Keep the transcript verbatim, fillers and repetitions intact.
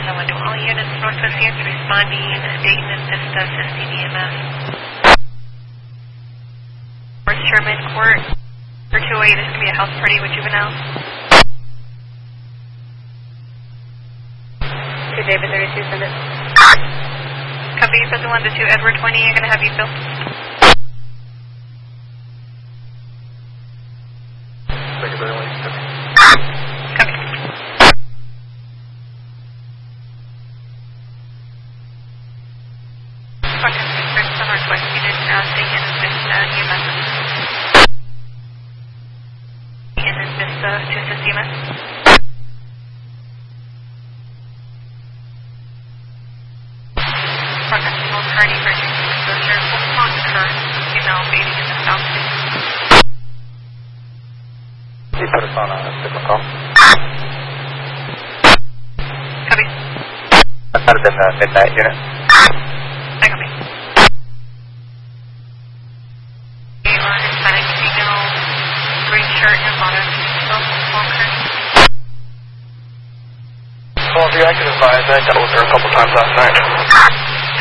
nine one to all units, Northwest Yanks responding, Dayton and Vista, assisting E M S. North Sherman Court, for two oh eight, this could be a house party with juveniles. two David thirty-two, send it. Copy, you put the one to two Edward twenty, I'm going to have you fill. Put us on a signal call. Copy. That would have been the midnight unit. I copy. We are Hispanic female, green shirt and bottom, walker. Well, if you I can advise, I dealt with her a couple times last night.